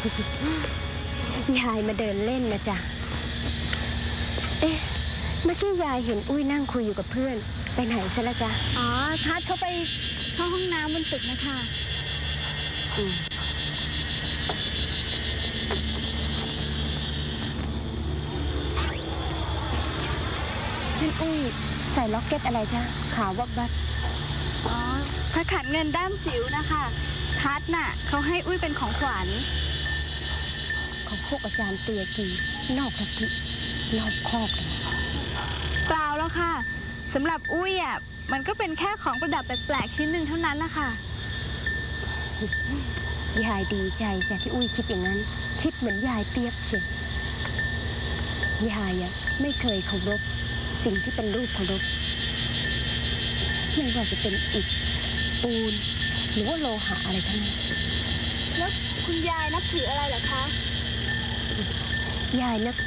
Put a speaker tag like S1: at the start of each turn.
S1: ยายมาเดินเล่นนะจ๊ะเอ๊ะเมื่อกี้ยายเห็นอุ้ยนั่งคุยอยู่กับเพื่อนไปไหนซะละจ๊ะ
S2: อ๋อทัดเขาไปเข้าห้องน้ำบนตึกนะคะ
S1: นั่นอุ้ยใส่ล็อกเก็ตอะไรจ๊ะขาววับวับ
S2: อ๋อพระขันเงินด้ามจิ๋วนะคะทัดน่ะเขาให้อุ้ยเป็นของขวัญ
S1: ของพวกอาจารย์เตียกีนอกทักินอกคอกเลย
S2: เปล่าแล้วค่ะสำหรับอุ้ยอ่ะมันก็เป็นแค่ของประดับแปลกๆชิ้นหนึ่งเท่านั้นนะคะ
S1: ยายดีใจจ้ะที่อุ้ยคิดอย่างนั้นคิดเหมือนยายเปียบเชียวยายอะไม่เคยเคารพสิ่งที่เป็นรูปเคารพไม่ว่าจะเป็นอิฐปูนหรือว่าโลหะอะไรทั้งนั้น
S2: แล้วคุณยายนับถืออะไรเหรอคะ
S1: ยายนับ